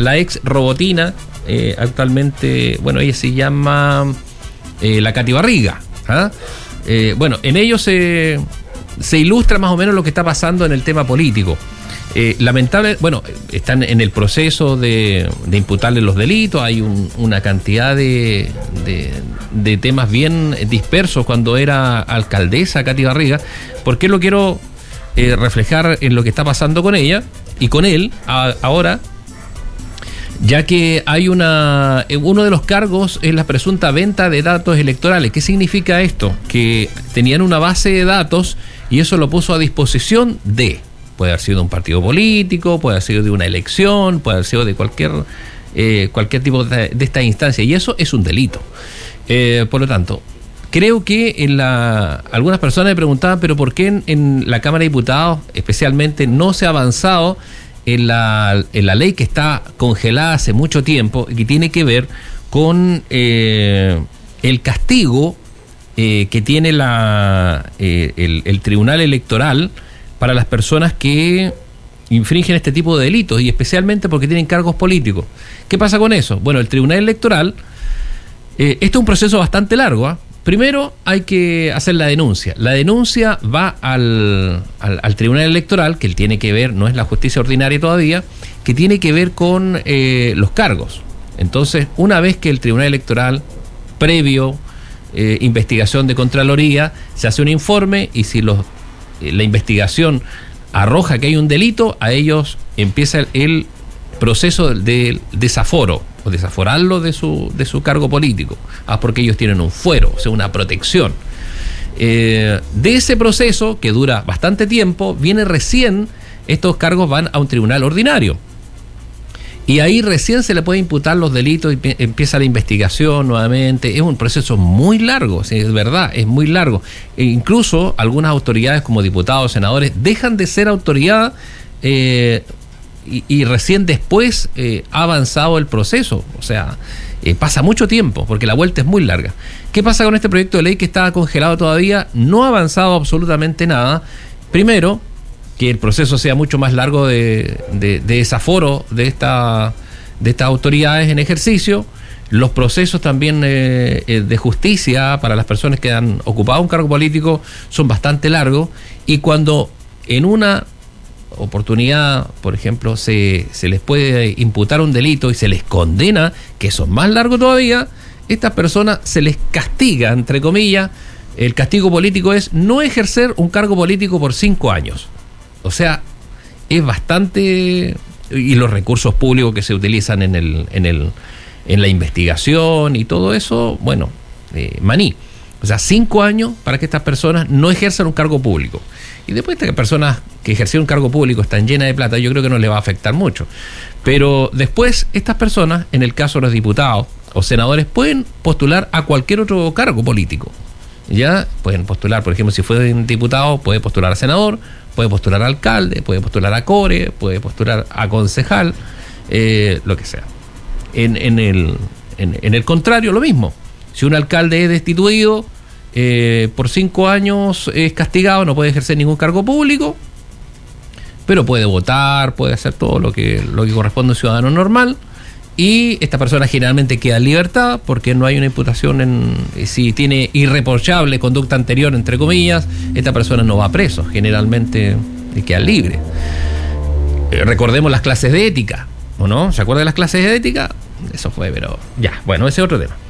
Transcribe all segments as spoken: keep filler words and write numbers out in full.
la ex Robotina, eh, actualmente, bueno, ella se llama eh, la Katy Barriga. ¿Ah? Eh, bueno, en ello se, se ilustra más o menos lo que está pasando en el tema político. Eh, lamentable, bueno, están en el proceso de, de imputarle los delitos, hay un, una cantidad de, de, de temas bien dispersos cuando era alcaldesa Katy Barriga. ¿Por qué lo quiero eh, reflejar en lo que está pasando con ella y con él a, ahora? Ya que hay una uno de los cargos es la presunta venta de datos electorales. ¿Qué significa esto? Que tenían una base de datos y eso lo puso a disposición de, puede haber sido de un partido político, puede haber sido de una elección, puede haber sido de cualquier eh, cualquier tipo de, de esta instancia, y eso es un delito. Eh, por lo tanto, creo que en la algunas personas me preguntaban, pero ¿por qué en, en la Cámara de Diputados especialmente no se ha avanzado en la, en la ley que está congelada hace mucho tiempo y que tiene que ver con eh, el castigo eh, que tiene la eh, el, el Tribunal Electoral para las personas que infringen este tipo de delitos, y especialmente porque tienen cargos políticos? ¿Qué pasa con eso? Bueno, el Tribunal Electoral, eh, esto es un proceso bastante largo, ¿eh? Primero hay que hacer la denuncia. La denuncia va al, al, al Tribunal Electoral, que él tiene que ver, no es la justicia ordinaria todavía, que tiene que ver con eh, los cargos. Entonces, una vez que el Tribunal Electoral, previo eh, investigación de Contraloría, se hace un informe, y si los, eh, la investigación arroja que hay un delito, a ellos empieza el, el proceso del desaforo, o desaforarlo de su, de su cargo político, ah, porque ellos tienen un fuero, o sea, una protección. Eh, de ese proceso, que dura bastante tiempo, viene recién, estos cargos van a un tribunal ordinario. Y ahí recién se le puede imputar los delitos y empieza la investigación nuevamente. Es un proceso muy largo, ¿sí? Es verdad, es muy largo. E incluso algunas autoridades como diputados, senadores, dejan de ser autoridad eh, Y, y recién después eh, ha avanzado el proceso. O sea, eh, pasa mucho tiempo porque la vuelta es muy larga. ¿Qué pasa con este proyecto de ley que está congelado todavía? No ha avanzado absolutamente nada. Primero, que el proceso sea mucho más largo de, de, de desaforo de, esta, de estas autoridades en ejercicio. Los procesos también eh, de justicia para las personas que han ocupado un cargo político son bastante largos, y cuando en una oportunidad, por ejemplo, se, se les puede imputar un delito y se les condena, que son más largos todavía, estas personas se les castiga, entre comillas. El castigo político es no ejercer un cargo político por cinco años. O sea, es bastante... Y los recursos públicos que se utilizan en el, en el, en la investigación y todo eso, bueno, eh, maní. O sea, cinco años para que estas personas no ejerzan un cargo público. Y después estas personas que ejercieron un cargo público están llenas de plata, yo creo que no les va a afectar mucho. Pero después estas personas, en el caso de los diputados o senadores, pueden postular a cualquier otro cargo político. Ya pueden postular, por ejemplo, si fue un diputado, puede postular a senador, puede postular a alcalde, puede postular a core, puede postular a concejal, eh, lo que sea. En, en, el, en, en el contrario, lo mismo. Si un alcalde es destituido, eh, por cinco años es castigado, no puede ejercer ningún cargo público, pero puede votar, puede hacer todo lo que, lo que corresponde a un ciudadano normal, y esta persona generalmente queda en libertad porque no hay una imputación en... Si tiene irreprochable conducta anterior, entre comillas, esta persona no va preso, generalmente queda libre. Eh, recordemos las clases de ética, ¿o no? ¿Se acuerdan de las clases de ética? Eso fue, pero ya, bueno, ese es otro tema.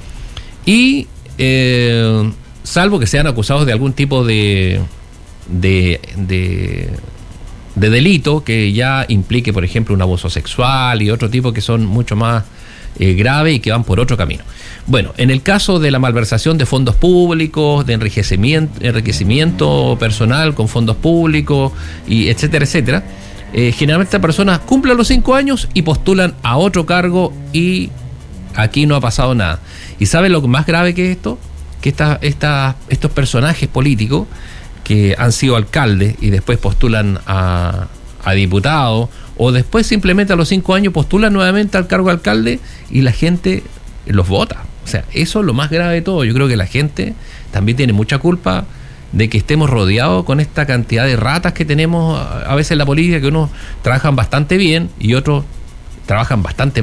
Y eh, salvo que sean acusados de algún tipo de, de, de, de delito que ya implique, por ejemplo, un abuso sexual y otro tipo que son mucho más eh, graves y que van por otro camino. Bueno, en el caso de la malversación de fondos públicos, de enriquecimiento, enriquecimiento personal con fondos públicos, y etcétera, etcétera, eh, generalmente estas personas cumplen los cinco años y postulan a otro cargo, y aquí no ha pasado nada. ¿Y saben lo más grave que es esto? Que esta, esta, estos personajes políticos que han sido alcaldes y después postulan a, a diputados, o después simplemente a los cinco años postulan nuevamente al cargo de alcalde y la gente los vota. O sea, eso es lo más grave de todo. Yo creo que la gente también tiene mucha culpa de que estemos rodeados con esta cantidad de ratas que tenemos a veces en la política, que unos trabajan bastante bien y otros trabajan bastante